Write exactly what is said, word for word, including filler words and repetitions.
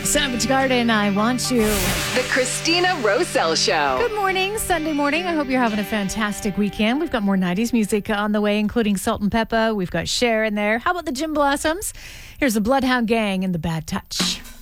Savage Garden, I Want You. The Christina Roselle Show. Good morning, Sunday morning. I hope you're having a fantastic weekend. We've got more nineties music on the way, including Salt and Peppa. We've got Cher in there. How about the Gin Blossoms? Here's the Bloodhound Gang and the Bad Touch.